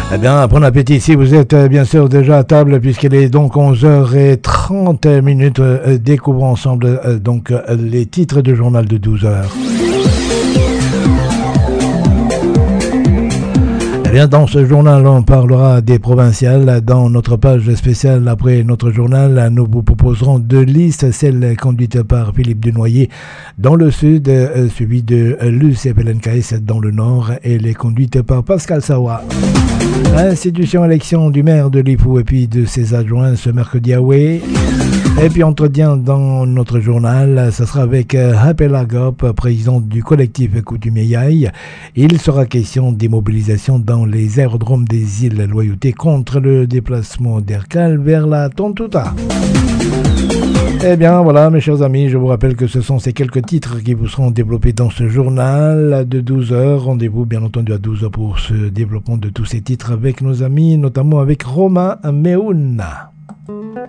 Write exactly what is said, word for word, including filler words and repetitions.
Eh bien, bon appétit si vous êtes bien sûr déjà à table puisqu'il est donc onze heures trente minutes. Découvrons ensemble donc les titres du journal de douze heures. Eh bien, dans ce journal, on parlera des provinciales. Dans notre page spéciale, après notre journal, nous vous proposerons deux listes, celle conduite par Philippe Dunoyer dans le sud, euh, suivi de l'U C P L N K S dans le nord, et les conduites par Pascal Sawa. Institution élection du maire de Lifou et puis de ses adjoints ce mercredi à Oué. Et puis entretien dans notre journal, ça sera avec Hapela Gop, président du collectif Coutumier Yaï. Il sera question des mobilisations dans les aérodromes des îles Loyauté contre le déplacement d'Aircal vers la Tontouta. Eh bien voilà mes chers amis, je vous rappelle que ce sont ces quelques titres qui vous seront développés dans ce journal de douze heures. Rendez-vous bien entendu à douze heures pour ce développement de tous ces titres avec nos amis, notamment avec Romain Meouna.